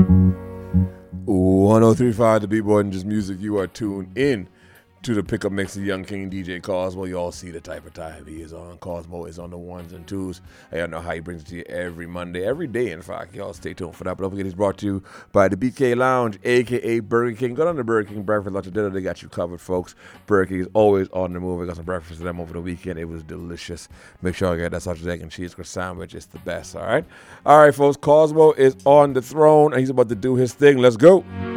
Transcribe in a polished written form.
1035 The B-Boy and Just Music. You are tuned in to the Pickup Mix of Young King DJ Cosmo. You all see the type of time he is on. Cosmo is on the ones and twos. I don't know how he brings it to you every Monday, every day, in fact. Y'all stay tuned for that. But don't forget, he's brought to you by the BK Lounge, a.k.a. Burger King. Go down to Burger King, breakfast, lunch, and dinner. They got you covered, folks. Burger King is always on the move. I got some breakfast for them over the weekend. It was delicious. Make sure you get that sausage, egg, and cheese sandwich. It's the best, all right? All right, folks. Cosmo is on the throne, and he's about to do his thing. Let's go.